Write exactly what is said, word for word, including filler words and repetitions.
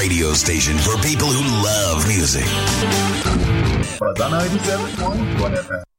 radio station for people who love music. Was I ninety-seven point one F M?